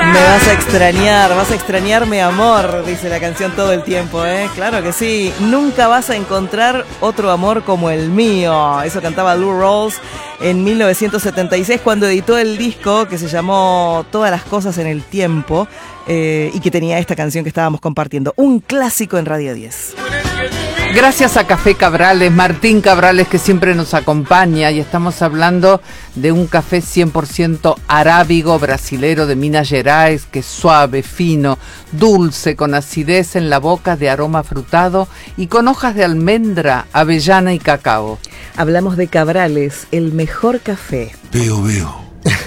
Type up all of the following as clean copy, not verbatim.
Me vas a extrañarme, amor, dice la canción todo el tiempo, ¿eh? Claro que sí. Nunca vas a encontrar otro amor como el mío. Eso cantaba Lou Rawls en 1976 cuando editó el disco que se llamó Todas las cosas en el tiempo y que tenía esta canción que estábamos compartiendo. Un clásico en Radio 10. Gracias a Café Cabrales, Martín Cabrales, que siempre nos acompaña, y estamos hablando de un café 100% arábigo, brasilero de Minas Gerais, que es suave, fino, dulce, con acidez en la boca, de aroma frutado y con hojas de almendra, avellana y cacao. Hablamos de Cabrales, el mejor café. Veo.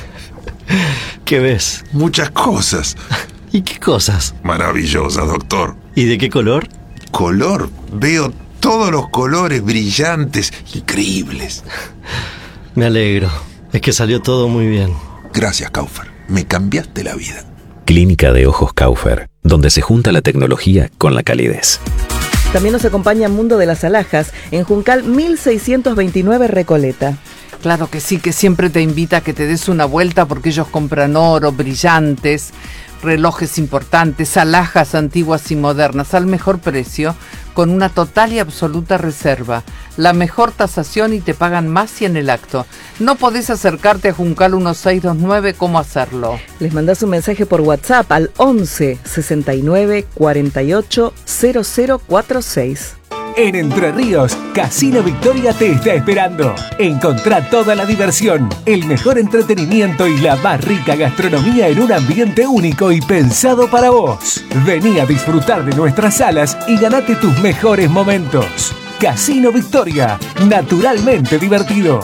¿Qué ves? Muchas cosas. ¿Y qué cosas? Maravillosas, doctor. ¿Y de qué color? Color. Veo todos los colores brillantes, increíbles. Me alegro. Es que salió todo muy bien. Gracias, Kaufer. Me cambiaste la vida. Clínica de Ojos Kaufer, donde se junta la tecnología con la calidez. También nos acompaña Mundo de las Alhajas, en Juncal 1629 Recoleta. Claro que sí, que siempre te invita a que te des una vuelta porque ellos compran oro, brillantes, relojes importantes, alhajas antiguas y modernas al mejor precio, con una total y absoluta reserva, la mejor tasación y te pagan más si en el acto. No podés acercarte a Juncal 1629, ¿cómo hacerlo? Les mandás un mensaje por WhatsApp al 11 69 48 0046. En Entre Ríos, Casino Victoria te está esperando. Encontrá toda la diversión, el mejor entretenimiento y la más rica gastronomía en un ambiente único y pensado para vos. Vení a disfrutar de nuestras salas y ganate tus mejores momentos. Casino Victoria, naturalmente divertido.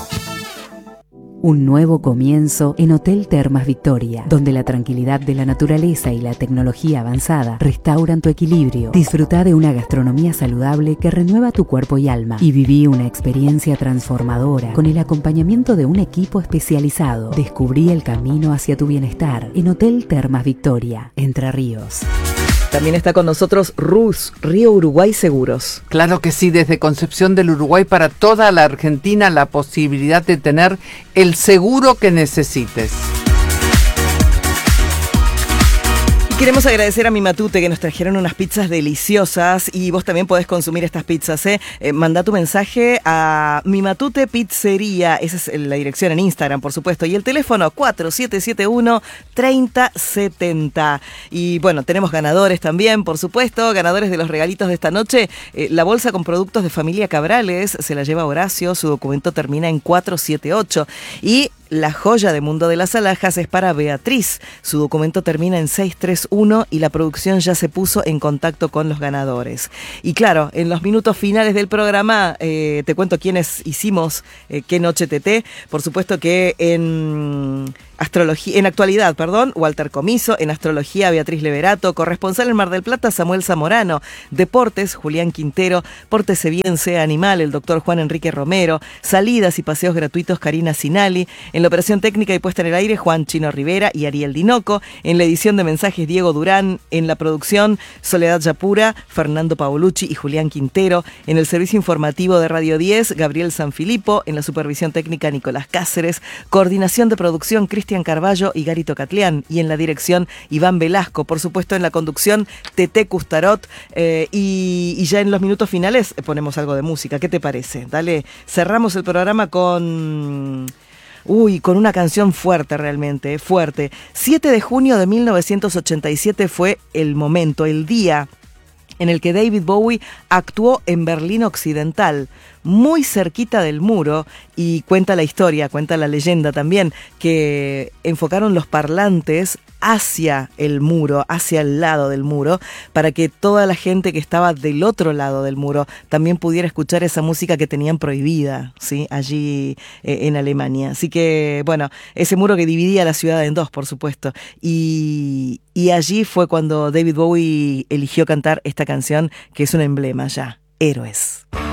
Un nuevo comienzo en Hotel Termas Victoria, donde la tranquilidad de la naturaleza y la tecnología avanzada restauran tu equilibrio. Disfruta de una gastronomía saludable que renueva tu cuerpo y alma y viví una experiencia transformadora con el acompañamiento de un equipo especializado. Descubrí el camino hacia tu bienestar en Hotel Termas Victoria, Entre Ríos. También está con nosotros RUS, Río Uruguay Seguros. Claro que sí, desde Concepción del Uruguay para toda la Argentina, la posibilidad de tener el seguro que necesites. Queremos agradecer a Mi Matute que nos trajeron unas pizzas deliciosas y vos también podés consumir estas pizzas, ¿eh? Mandá tu mensaje a Mi Matute Pizzería, esa es la dirección en Instagram, por supuesto, y el teléfono 4771-3070. Y bueno, tenemos ganadores también, por supuesto, ganadores de los regalitos de esta noche. La bolsa con productos de Familia Cabrales se la lleva Horacio, su documento termina en 478. Y la joya de Mundo de las Alhajas es para Beatriz. Su documento termina en 631 y la producción ya se puso en contacto con los ganadores. Y claro, en los minutos finales del programa te cuento quiénes hicimos Qué Noche TT. Por supuesto que en actualidad, Walter Comiso, en astrología, Beatriz Leverato, corresponsal en Mar del Plata, Samuel Zamorano, deportes, Julián Quintero, pórtese bien, sea animal, el doctor Juan Enrique Romero, salidas y paseos gratuitos, Karina Sinali, en la operación técnica y puesta en el aire, Juan Chino Rivera y Ariel Dinoco, en la edición de mensajes, Diego Durán, en la producción, Soledad Yapura, Fernando Paolucci y Julián Quintero, en el servicio informativo de Radio 10, Gabriel Sanfilippo, en la supervisión técnica, Nicolás Cáceres, coordinación de producción, Cristian Carballo y Garito Catlián, y en la dirección Iván Velasco, por supuesto en la conducción Tete Custarot, y ya en los minutos finales ponemos algo de música. ¿Qué te parece? Dale, cerramos el programa con una canción fuerte realmente, fuerte. 7 de junio de 1987 fue el momento, el día en el que David Bowie actuó en Berlín Occidental, muy cerquita del muro, y cuenta la historia, cuenta la leyenda también, que enfocaron los parlantes hacia el muro, hacia el lado del muro, para que toda la gente que estaba del otro lado del muro también pudiera escuchar esa música que tenían prohibida, ¿sí? Allí en Alemania. Así que, bueno, ese muro que dividía la ciudad en dos, por supuesto. Y allí fue cuando David Bowie eligió cantar esta canción, que es un emblema ya, Héroes.